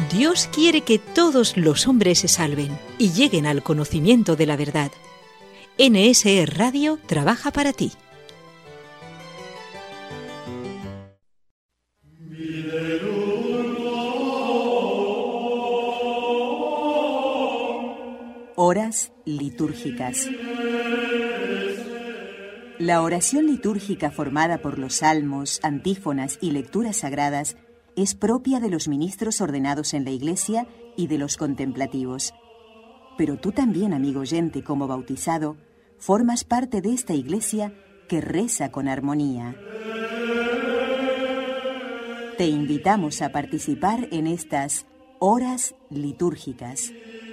Dios quiere que todos los hombres se salven y lleguen al conocimiento de la verdad. NSE Radio trabaja para ti. Horas litúrgicas. La oración litúrgica formada por los salmos, antífonas y lecturas sagradas es propia de los ministros ordenados en la Iglesia y de los contemplativos. Pero tú también, amigo oyente, como bautizado, formas parte de esta Iglesia que reza con armonía. Te invitamos a participar en estas horas litúrgicas.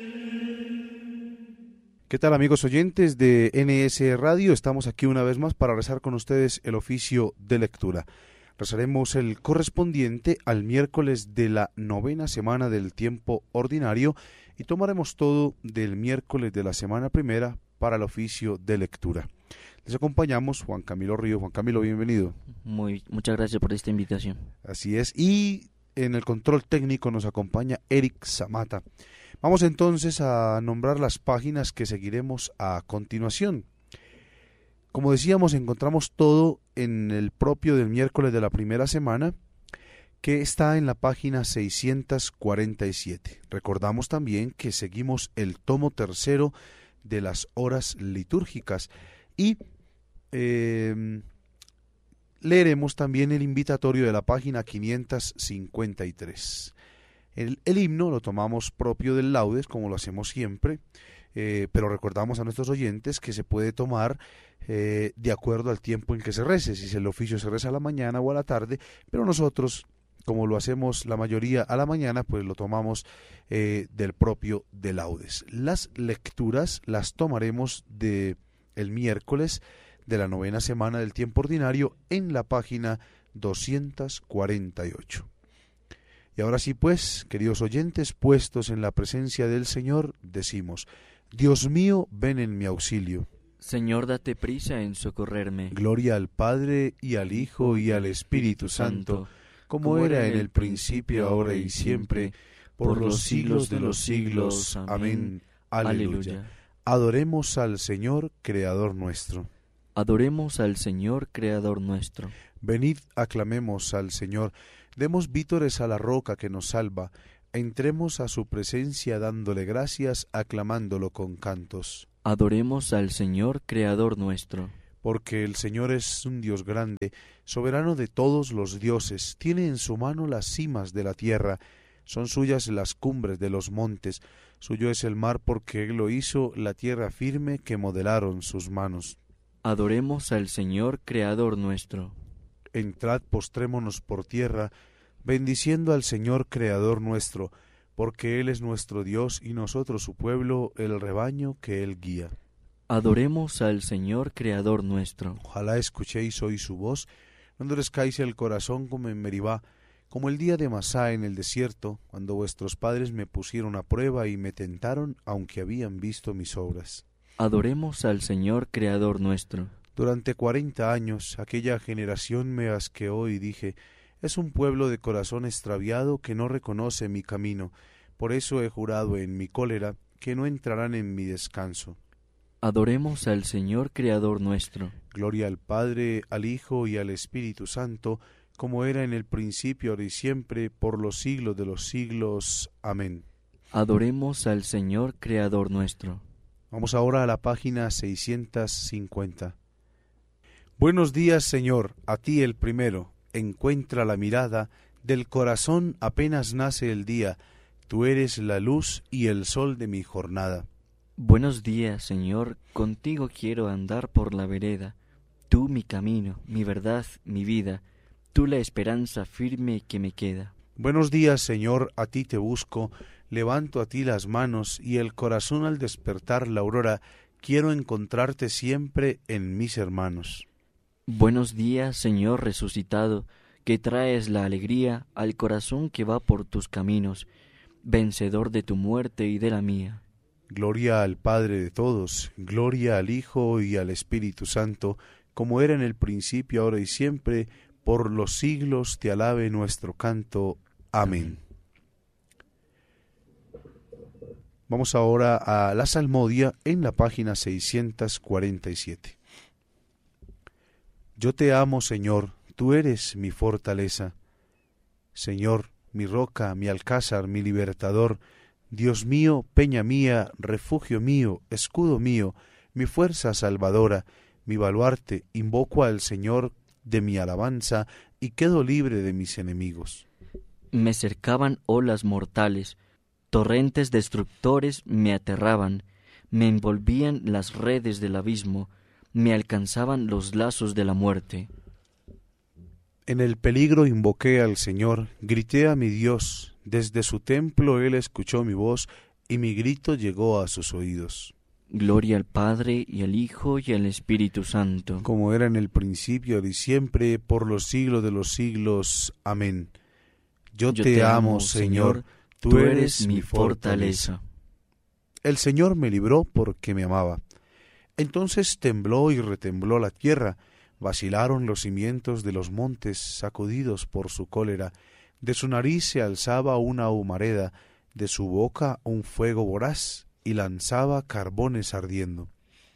¿Qué tal, amigos oyentes de NS Radio? Estamos aquí una vez más para rezar con ustedes el oficio de lectura. Rezaremos el correspondiente al miércoles de la 9ª semana del tiempo ordinario y tomaremos todo del miércoles de la semana primera para el oficio de lectura. Les acompañamos Juan Camilo Río. Juan Camilo, bienvenido. Muchas gracias por esta invitación. Así es, y en el control técnico nos acompaña Eric Zamata. Vamos entonces a nombrar las páginas que seguiremos a continuación. Como decíamos, encontramos todo en el propio del miércoles de la primera semana, que está en la página 647. Recordamos también que seguimos el tomo tercero de las horas litúrgicas y leeremos también el invitatorio de la página 553. El himno lo tomamos propio del Laudes, como lo hacemos siempre, pero recordamos a nuestros oyentes que se puede tomar de acuerdo al tiempo en que se rece, si el oficio se reza a la mañana o a la tarde, pero nosotros, como lo hacemos la mayoría a la mañana, pues lo tomamos del propio del Laudes. Las lecturas las tomaremos de el miércoles de la 9ª semana del tiempo ordinario en la página 248. Y ahora sí, pues, queridos oyentes, puestos en la presencia del Señor, decimos: Dios mío, ven en mi auxilio. Señor, date prisa en socorrerme. Gloria al Padre, y al Hijo, y al Espíritu Santo, como era en el principio, ahora y siempre, por los siglos de los siglos. Amén. Aleluya. Adoremos al Señor, Creador nuestro. Adoremos al Señor, Creador nuestro. Venid, aclamemos al Señor. Demos vítores a la roca que nos salva, entremos a su presencia dándole gracias, aclamándolo con cantos. Adoremos al Señor, Creador nuestro. Porque el Señor es un Dios grande, soberano de todos los dioses, tiene en su mano las cimas de la tierra, son suyas las cumbres de los montes, suyo es el mar porque Él lo hizo, la tierra firme que modelaron sus manos. Adoremos al Señor, Creador nuestro. Entrad, postrémonos por tierra, bendiciendo al Señor Creador nuestro, porque Él es nuestro Dios y nosotros su pueblo, el rebaño que Él guía. Adoremos al Señor Creador nuestro. Ojalá escuchéis hoy su voz, no endurezcáis el corazón como en Meribá, como el día de Masá en el desierto, cuando vuestros padres me pusieron a prueba y me tentaron, aunque habían visto mis obras. Adoremos al Señor Creador nuestro. Durante 40 años aquella generación me asqueó y dije: es un pueblo de corazón extraviado que no reconoce mi camino. Por eso he jurado en mi cólera que no entrarán en mi descanso. Adoremos al Señor Creador nuestro. Gloria al Padre, al Hijo y al Espíritu Santo, como era en el principio, ahora y siempre, por los siglos de los siglos. Amén. Adoremos al Señor Creador nuestro. Vamos ahora a la página 650. Buenos días, Señor, a ti el primero, encuentra la mirada, del corazón apenas nace el día, tú eres la luz y el sol de mi jornada. Buenos días, Señor, contigo quiero andar por la vereda, tú mi camino, mi verdad, mi vida, tú la esperanza firme que me queda. Buenos días, Señor, a ti te busco, levanto a ti las manos y el corazón al despertar la aurora, quiero encontrarte siempre en mis hermanos. Buenos días, Señor resucitado, que traes la alegría al corazón que va por tus caminos, vencedor de tu muerte y de la mía. Gloria al Padre de todos, gloria al Hijo y al Espíritu Santo, como era en el principio, ahora y siempre, por los siglos te alabe nuestro canto. Amén. Vamos ahora a la Salmodia en la página 647. Yo te amo, Señor, tú eres mi fortaleza. Señor, mi roca, mi alcázar, mi libertador, Dios mío, peña mía, refugio mío, escudo mío, mi fuerza salvadora, mi baluarte, invoco al Señor de mi alabanza y quedo libre de mis enemigos. Me cercaban olas mortales, torrentes destructores me aterraban, me envolvían las redes del abismo, me alcanzaban los lazos de la muerte. En el peligro invoqué al Señor, grité a mi Dios, desde su templo Él escuchó mi voz y mi grito llegó a sus oídos. Gloria al Padre, y al Hijo, y al Espíritu Santo. Como era en el principio, ahora y siempre, por los siglos de los siglos. Amén. Yo te amo, Señor, tú eres mi fortaleza. El Señor me libró porque me amaba. Entonces tembló y retembló la tierra, vacilaron los cimientos de los montes, sacudidos por su cólera. De su nariz se alzaba una humareda, de su boca un fuego voraz, y lanzaba carbones ardiendo.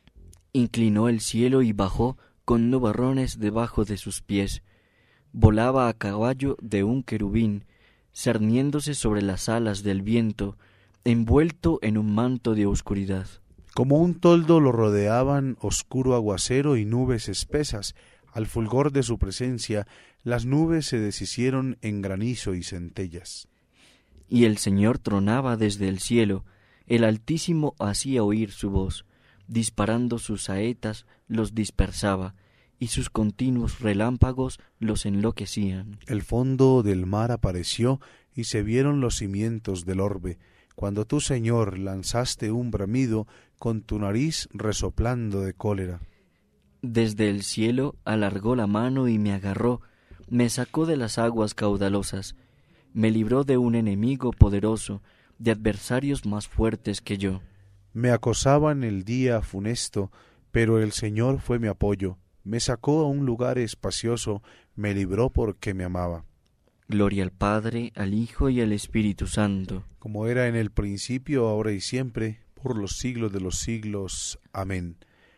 Inclinó el cielo y bajó con nubarrones debajo de sus pies. Volaba a caballo de un querubín, cerniéndose sobre las alas del viento, envuelto en un manto de oscuridad. Como un toldo lo rodeaban oscuro aguacero y nubes espesas. Al fulgor de su presencia, las nubes se deshicieron en granizo y centellas. Y el Señor tronaba desde el cielo, el Altísimo hacía oír su voz, disparando sus saetas los dispersaba, y sus continuos relámpagos los enloquecían. El fondo del mar apareció, y se vieron los cimientos del orbe, cuando tú, Señor, lanzaste un bramido, con tu nariz resoplando de cólera. Desde el cielo alargó la mano y me agarró, me sacó de las aguas caudalosas, me libró de un enemigo poderoso, de adversarios más fuertes que yo. Me acosaban el día funesto, pero el Señor fue mi apoyo, me sacó a un lugar espacioso, me libró porque me amaba. Gloria al Padre, al Hijo y al Espíritu Santo. Como era en el principio, ahora y siempre, por los siglos de los siglos. Amén.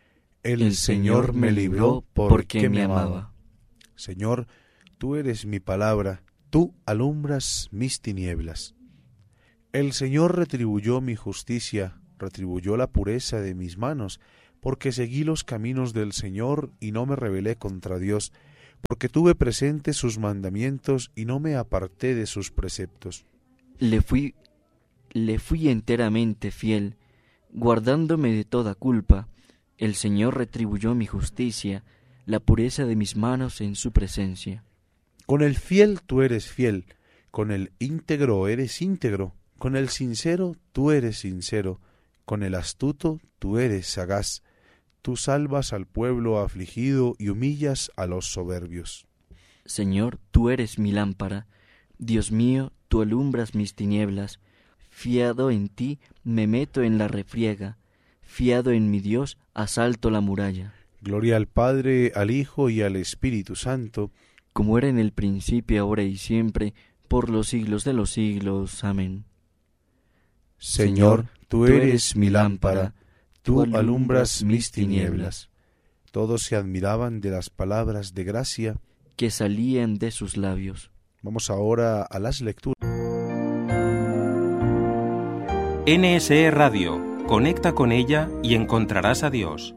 El Señor me libró porque me amaba. Señor, tú eres mi palabra, tú alumbras mis tinieblas. El Señor retribuyó mi justicia, retribuyó la pureza de mis manos, porque seguí los caminos del Señor y no me rebelé contra Dios, porque tuve presentes sus mandamientos y no me aparté de sus preceptos. Le fui enteramente fiel, guardándome de toda culpa. El Señor retribuyó mi justicia, la pureza de mis manos en su presencia. Con el fiel tú eres fiel, con el íntegro eres íntegro, con el sincero tú eres sincero, con el astuto tú eres sagaz. Tú salvas al pueblo afligido y humillas a los soberbios. Señor, tú eres mi lámpara. Dios mío, tú alumbras mis tinieblas. Fiado en ti, me meto en la refriega. Fiado en mi Dios, asalto la muralla. Gloria al Padre, al Hijo y al Espíritu Santo, como era en el principio, ahora y siempre, por los siglos de los siglos. Amén. Señor, tú eres mi lámpara, tú alumbras mis tinieblas. Todos se admiraban de las palabras de gracia que salían de sus labios. Vamos ahora a las lecturas. NSE Radio, conecta con ella y encontrarás a Dios.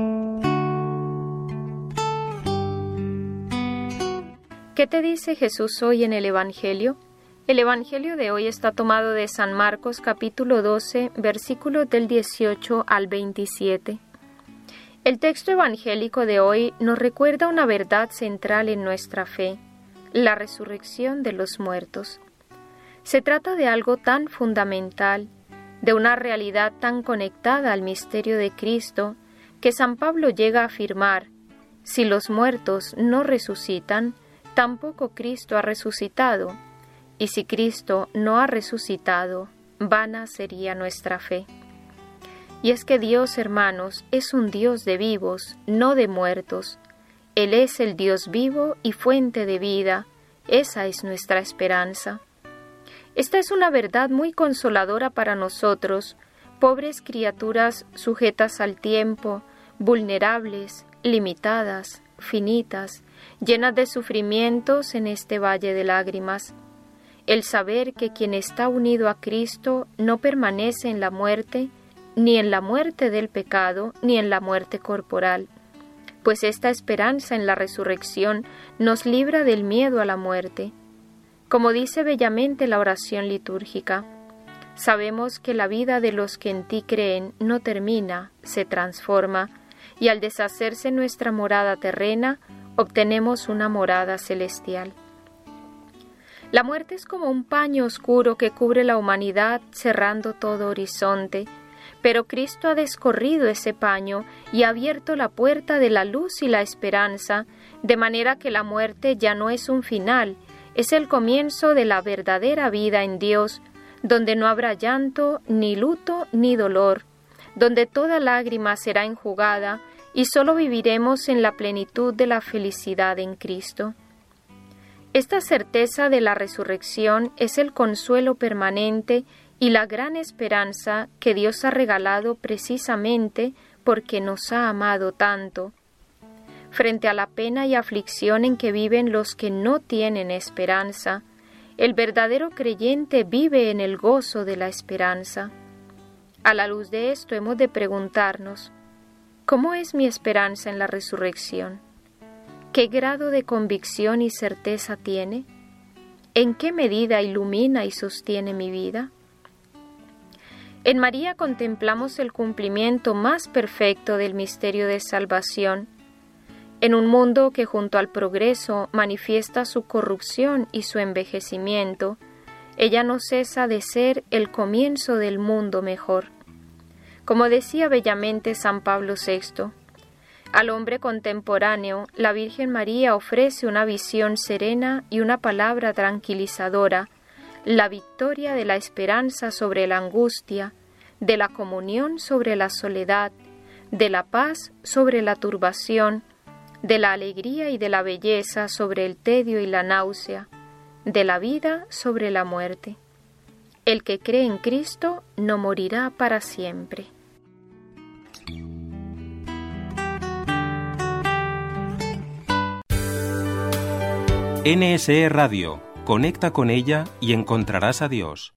¿Qué te dice Jesús hoy en el Evangelio? El Evangelio de hoy está tomado de San Marcos capítulo 12, versículos del 18 al 27. El texto evangélico de hoy nos recuerda una verdad central en nuestra fe, la resurrección de los muertos. Se trata de algo tan fundamental, de una realidad tan conectada al misterio de Cristo, que San Pablo llega a afirmar: si los muertos no resucitan, tampoco Cristo ha resucitado. Y si Cristo no ha resucitado, vana sería nuestra fe. Y es que Dios, hermanos, es un Dios de vivos, no de muertos. Él es el Dios vivo y fuente de vida. Esa es nuestra esperanza. Esta es una verdad muy consoladora para nosotros, pobres criaturas sujetas al tiempo, vulnerables, limitadas, finitas, llenas de sufrimientos en este valle de lágrimas. El saber que quien está unido a Cristo no permanece en la muerte, ni en la muerte del pecado, ni en la muerte corporal, pues esta esperanza en la resurrección nos libra del miedo a la muerte. Como dice bellamente la oración litúrgica, sabemos que la vida de los que en ti creen no termina, se transforma, y al deshacerse nuestra morada terrena, obtenemos una morada celestial. La muerte es como un paño oscuro que cubre la humanidad, cerrando todo horizonte, pero Cristo ha descorrido ese paño y ha abierto la puerta de la luz y la esperanza, de manera que la muerte ya no es un final, es el comienzo de la verdadera vida en Dios, donde no habrá llanto, ni luto, ni dolor, donde toda lágrima será enjugada y solo viviremos en la plenitud de la felicidad en Cristo. Esta certeza de la resurrección es el consuelo permanente y la gran esperanza que Dios ha regalado precisamente porque nos ha amado tanto. Frente a la pena y aflicción en que viven los que no tienen esperanza, el verdadero creyente vive en el gozo de la esperanza. A la luz de esto hemos de preguntarnos, ¿cómo es mi esperanza en la resurrección? ¿Qué grado de convicción y certeza tiene? ¿En qué medida ilumina y sostiene mi vida? En María contemplamos el cumplimiento más perfecto del misterio de salvación. En un mundo que junto al progreso manifiesta su corrupción y su envejecimiento, ella no cesa de ser el comienzo del mundo mejor. Como decía bellamente San Pablo VI, al hombre contemporáneo, la Virgen María ofrece una visión serena y una palabra tranquilizadora, la victoria de la esperanza sobre la angustia, de la comunión sobre la soledad, de la paz sobre la turbación, de la alegría y de la belleza sobre el tedio y la náusea, de la vida sobre la muerte. El que cree en Cristo no morirá para siempre. NSE Radio. Conecta con ella y encontrarás a Dios.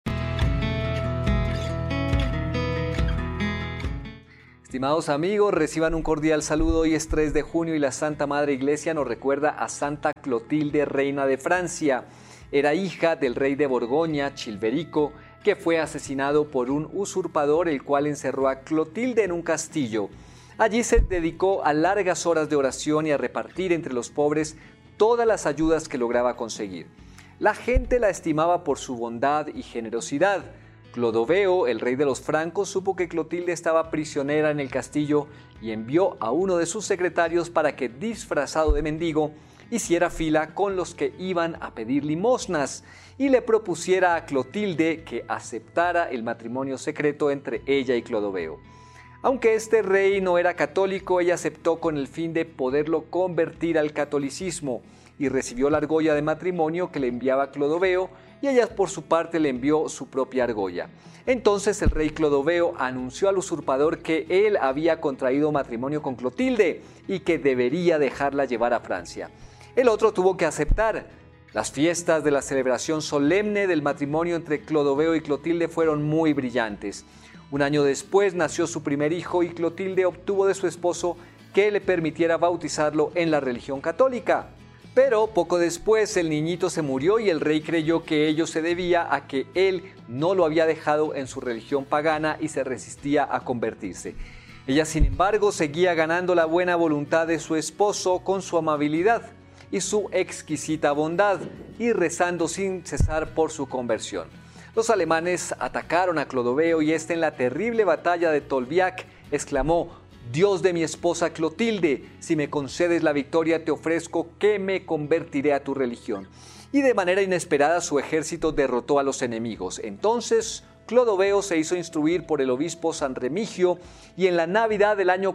Estimados amigos, reciban un cordial saludo. Hoy es 3 de junio y la Santa Madre Iglesia nos recuerda a Santa Clotilde, reina de Francia. Era hija del rey de Borgoña, Chilperico, que fue asesinado por un usurpador, el cual encerró a Clotilde en un castillo. Allí se dedicó a largas horas de oración y a repartir entre los pobres todas las ayudas que lograba conseguir. La gente la estimaba por su bondad y generosidad. Clodoveo, el rey de los francos, supo que Clotilde estaba prisionera en el castillo y envió a uno de sus secretarios para que, disfrazado de mendigo, hiciera fila con los que iban a pedir limosnas y le propusiera a Clotilde que aceptara el matrimonio secreto entre ella y Clodoveo. Aunque este rey no era católico, ella aceptó con el fin de poderlo convertir al catolicismo y recibió la argolla de matrimonio que le enviaba Clodoveo, y ella por su parte le envió su propia argolla. Entonces el rey Clodoveo anunció al usurpador que él había contraído matrimonio con Clotilde y que debería dejarla llevar a Francia. El otro tuvo que aceptar. Las fiestas de la celebración solemne del matrimonio entre Clodoveo y Clotilde fueron muy brillantes. Un año después nació su primer hijo y Clotilde obtuvo de su esposo que le permitiera bautizarlo en la religión católica. Pero poco después el niñito se murió y el rey creyó que ello se debía a que él no lo había dejado en su religión pagana y se resistía a convertirse. Ella, sin embargo, seguía ganando la buena voluntad de su esposo con su amabilidad y su exquisita bondad, y rezando sin cesar por su conversión. Los alemanes atacaron a Clodoveo y en la terrible batalla de Tolbiac exclamó: «Dios de mi esposa Clotilde, si me concedes la victoria te ofrezco que me convertiré a tu religión». Y de manera inesperada su ejército derrotó a los enemigos. Entonces Clodoveo se hizo instruir por el obispo San Remigio y en la Navidad del año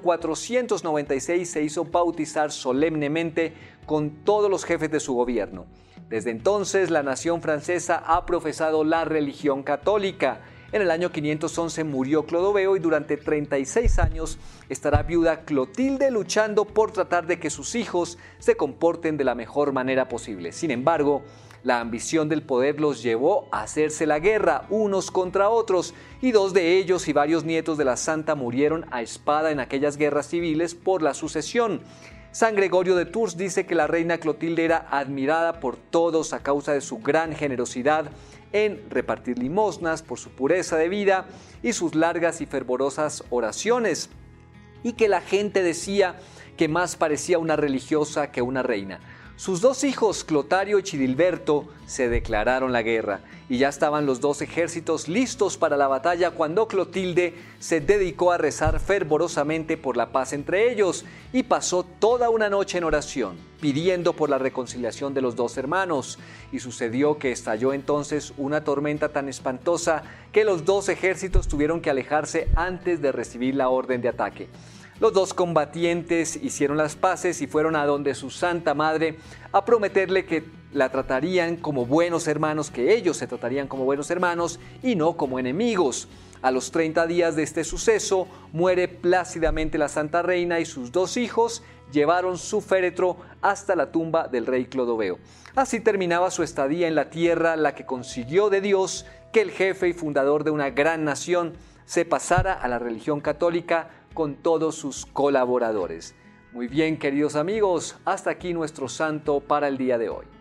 496 se hizo bautizar solemnemente con todos los jefes de su gobierno. Desde entonces la nación francesa ha profesado la religión católica. En el año 511 murió Clodoveo y durante 36 años estará viuda Clotilde luchando por tratar de que sus hijos se comporten de la mejor manera posible. Sin embargo, la ambición del poder los llevó a hacerse la guerra unos contra otros y 2 de ellos y varios nietos de la santa murieron a espada en aquellas guerras civiles por la sucesión. San Gregorio de Tours dice que la reina Clotilde era admirada por todos a causa de su gran generosidad en repartir limosnas, por su pureza de vida y sus largas y fervorosas oraciones, y que la gente decía que más parecía una religiosa que una reina. Sus 2 hijos, Clotario y Chidilberto, se declararon la guerra y ya estaban los 2 ejércitos listos para la batalla cuando Clotilde se dedicó a rezar fervorosamente por la paz entre ellos y pasó toda una noche en oración, pidiendo por la reconciliación de los 2 hermanos. Y sucedió que estalló entonces una tormenta tan espantosa que los 2 ejércitos tuvieron que alejarse antes de recibir la orden de ataque. Los 2 combatientes hicieron las paces y fueron a donde su Santa Madre a prometerle que la tratarían como buenos hermanos, que ellos se tratarían como buenos hermanos y no como enemigos. A los 30 días de este suceso, muere plácidamente la Santa Reina y sus 2 hijos llevaron su féretro hasta la tumba del rey Clodoveo. Así terminaba su estadía en la tierra, la que consiguió de Dios que el jefe y fundador de una gran nación se pasara a la religión católica con todos sus colaboradores. Muy bien, queridos amigos, hasta aquí nuestro santo para el día de hoy.